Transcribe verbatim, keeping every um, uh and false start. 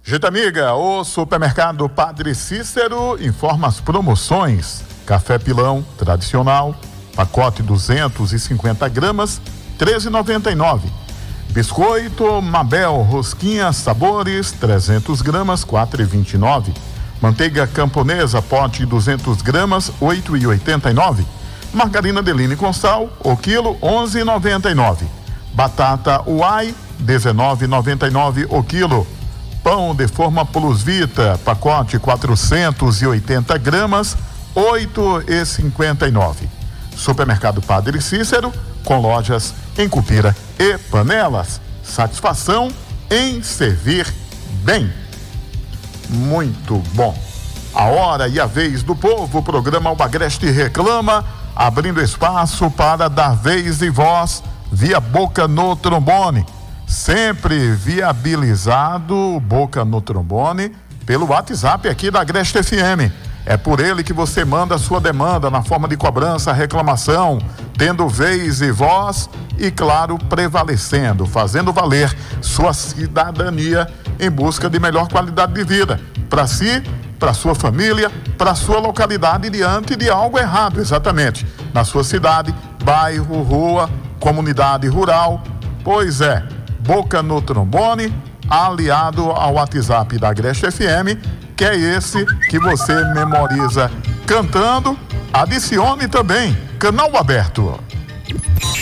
Gente amiga, o supermercado Padre Cícero informa as promoções. Café pilão tradicional, pacote duzentos e cinquenta gramas, treze reais e noventa e nove centavos. Biscoito Mabel, rosquinha sabores, trezentos gramas, quatro reais e vinte e nove centavos. Manteiga camponesa, pote duzentos gramas, oito reais e oitenta e nove centavos. Margarina Deline com sal, o quilo, onze reais e noventa e nove centavos. Batata Uai, dezenove reais e noventa e nove centavos o quilo. Pão de forma Plus Vita, pacote quatrocentos e oitenta gramas, oito reais e cinquenta e nove centavos. Supermercado Padre Cícero, com lojas em Cupira e Panelas. Satisfação em servir bem. Muito bom. A hora e a vez do povo, o programa O Agreste Reclama, abrindo espaço para dar vez e voz via Boca no Trombone. Sempre viabilizado Boca no Trombone pelo WhatsApp aqui da Agreste F M. É por ele que você manda a sua demanda na forma de cobrança, reclamação, tendo vez e voz e, claro, prevalecendo, fazendo valer sua cidadania em busca de melhor qualidade de vida para si, para sua família, para sua localidade diante de algo errado, exatamente, na sua cidade, bairro, rua, comunidade rural. Pois é, Boca no Trombone, aliado ao WhatsApp da Agreste F M, que é esse que você memoriza cantando. Adicione também, canal aberto.